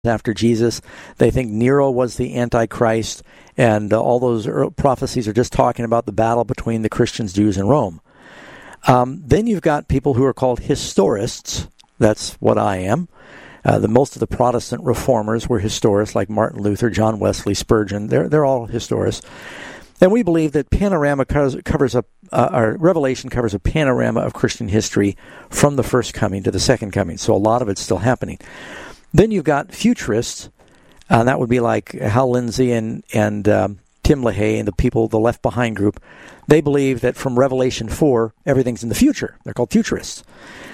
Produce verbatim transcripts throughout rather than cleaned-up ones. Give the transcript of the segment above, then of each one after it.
after Jesus. They think Nero was the Antichrist, and uh, all those prophecies are just talking about the battle between the Christians, Jews, and Rome. Um, then you've got people who are called historists. That's what I am. Uh, the most of the Protestant reformers were historists, like Martin Luther, John Wesley, Spurgeon. They're they're all historists. And we believe that panorama covers, covers a, uh, our Revelation covers a panorama of Christian history from the first coming to the second coming. So a lot of it's still happening. Then you've got futurists, and uh, that would be like Hal Lindsey and and um, Tim LaHaye and the people, the Left Behind group. They believe that from Revelation four, everything's in the future. They're called futurists.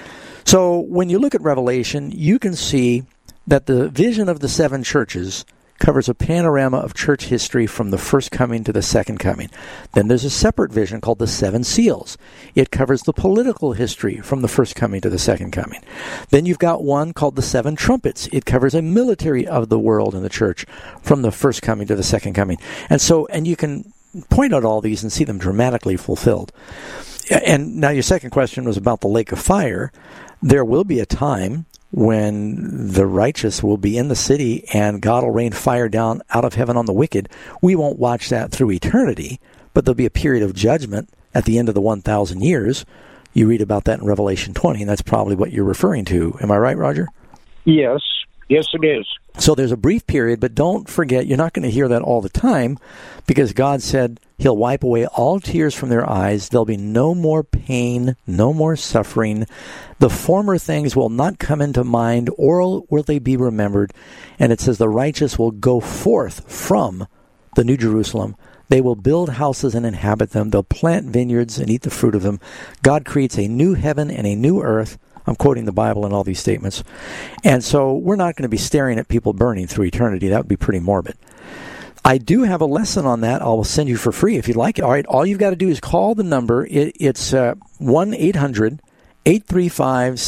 So when you look at Revelation, you can see that the vision of the seven churches covers a panorama of church history from the first coming to the second coming. Then there's a separate vision called the seven seals. It covers the political history from the first coming to the second coming. Then you've got one called the seven trumpets. It covers a military of the world and the church from the first coming to the second coming. And so, and you can point out all these and see them dramatically fulfilled. And now your second question was about the lake of fire. There will be a time when the righteous will be in the city and God will rain fire down out of heaven on the wicked. We won't watch that through eternity, but there'll be a period of judgment at the end of the one thousand years. You read about that in Revelation twenty, and that's probably what you're referring to. Am I right, Roger? Yes. Yes, it is. So there's a brief period, but don't forget, you're not going to hear that all the time, because God said He'll wipe away all tears from their eyes. There'll be no more pain, no more suffering. The former things will not come into mind, or will they be remembered. And it says the righteous will go forth from the New Jerusalem. They will build houses and inhabit them. They'll plant vineyards and eat the fruit of them. God creates a new heaven and a new earth. I'm quoting the Bible in all these statements. And so we're not going to be staring at people burning through eternity. That would be pretty morbid. I do have a lesson on that. I'll send you for free if you'd like it. All right, all you've got to do is call the number. It, it's uh, one eight hundred eight three five